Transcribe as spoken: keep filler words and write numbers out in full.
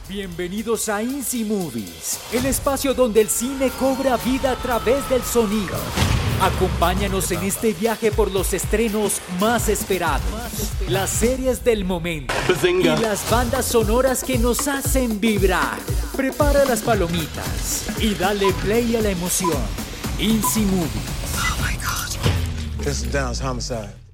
Bienvenidos a Inci Movies, el espacio donde el cine cobra vida a través del sonido. Acompáñanos en este viaje por los estrenos más esperados, las series del momento y las bandas sonoras que nos hacen vibrar. Prepara las palomitas y dale play a la emoción. Inci Movies. Oh my God. This is Downs Homicide.